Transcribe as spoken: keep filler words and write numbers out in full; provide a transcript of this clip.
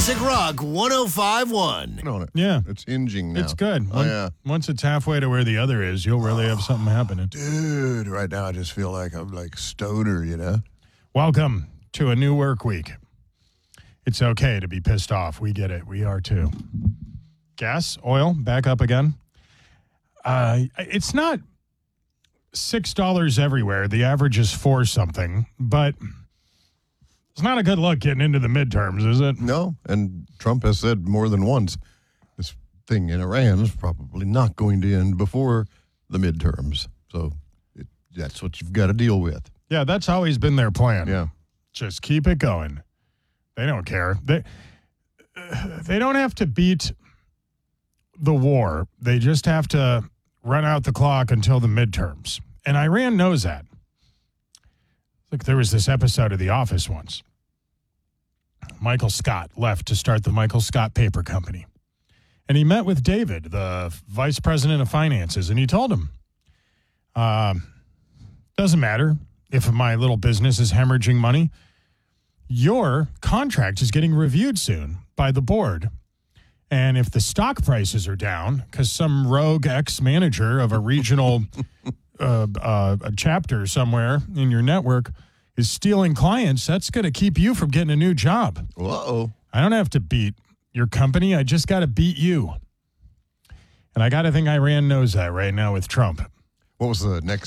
Classic Rock one oh five point one. On it. Yeah. It's hinging now. It's good. Oh, Once, yeah. once it's halfway to where the other is, you'll really have something happening. Dude, right now I just feel like I'm like stoner, you know? Welcome to a new work week. It's okay to be pissed off. We get it. We are too. Gas, oil, back up again. Uh, it's not six dollars everywhere. The average is four something, but it's not a good look getting into the midterms, is it? No, and Trump has said more than once, this thing in Iran is probably not going to end before the midterms. So it, that's what you've got to deal with. Yeah, that's always been their plan. Yeah. Just keep it going. They don't care. They, uh, they don't have to beat the war. They just have to run out the clock until the midterms. And Iran knows that. Look, there was this episode of The Office once. Michael Scott left to start the Michael Scott Paper Company. And he met with David, the vice president of finances, and he told him, um, doesn't matter if my little business is hemorrhaging money. Your contract is getting reviewed soon by the board. And if the stock prices are down because some rogue ex-manager of a regional uh, uh, a chapter somewhere in your network is stealing clients, that's going to keep you from getting a new job. Uh-oh. I don't have to beat your company. I just got to beat you. And I got to think Iran knows that right now with Trump. What was the next